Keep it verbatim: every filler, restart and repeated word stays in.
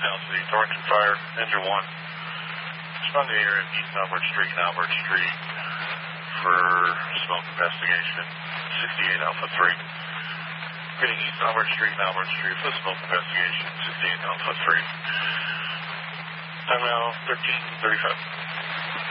Down City, Torrington Fire, Engine one. Respond to area of East Albert Street and Albert Street for smoke investigation. sixty-eight Alpha three. Getting East Albert Street and Albert Street for smoke investigation. sixty-eight Alpha three. Time now thirteen thirty-five.